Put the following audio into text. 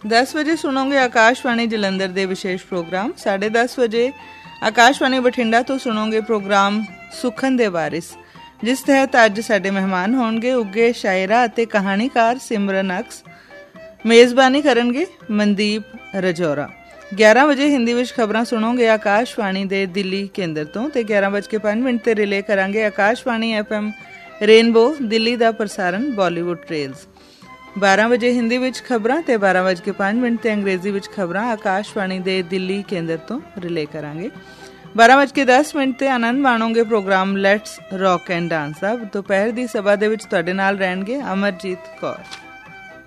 10 ਵਜੇ ਸੁਣੋਗੇ ਆਕਾਸ਼ਵਾਣੀ ਜਲੰਧਰ ਦੇ ਵਿਸ਼ੇਸ਼ ਪ੍ਰੋਗਰਾਮ। 10:30 ਵਜੇ ਆਕਾਸ਼ਵਾਣੀ ਬਠਿੰਡਾ ਤੋਂ ਸੁਣੋਗੇ ਪ੍ਰੋਗਰਾਮ ਸੁਖਨ ਦੇ ਵਾਰਿਸ, ਜਿਸ ਤਹਿਤ ਅੱਜ ਸਾਡੇ ਮਹਿਮਾਨ ਹੋਣਗੇ ਉੱਘੇ ਸ਼ਾਇਰਾ ਅਤੇ ਕਹਾਣੀਕਾਰ ਸਿਮਰਨ ਅਕਸ। ਮੇਜ਼ਬਾਨੀ ਕਰਨਗੇ ਮਨਦੀਪ ਰਜੌਰਾ। 11 ਵਜੇ ਹਿੰਦੀ ਵਿੱਚ ਖਬਰਾਂ ਸੁਣੋਗੇ ਆਕਾਸ਼ਵਾਣੀ ਦੇ ਦਿੱਲੀ ਕੇਂਦਰ ਤੋਂ ਤੇ 11:05 ਤੇ ਰਿਲੇ ਕਰਾਂਗੇ ਆਕਾਸ਼ਵਾਣੀ FM ਰੇਨਬੋ ਦਿੱਲੀ ਦਾ ਪ੍ਰਸਾਰਣ ਬਾਲੀਵੁੱਡ ਟ੍ਰੇਲਸ। 12 ਵਜੇ ਹਿੰਦੀ ਵਿੱਚ ਖਬਰਾਂ ਤੇ 12:05 ਤੇ ਅੰਗਰੇਜ਼ੀ ਵਿੱਚ ਖਬਰਾਂ ਆਕਾਸ਼ਵਾਣੀ ਦੇ ਦਿੱਲੀ ਕੇਂਦਰ ਤੋਂ ਰਿਲੇ ਕਰਾਂਗੇ। 12:10 ਤੇ ਆਨੰਦ ਮਾਣੋਗੇ programme let's rock and dance ਦਾ। ਦੁਪਹਿਰ ਦੀ ਸਭਾ ਦੇ ਵਿੱਚ ਤੁਹਾਡੇ ਨਾਲ ਰਹਿਣਗੇ ਅਮਰਜੀਤ ਕੌਰ।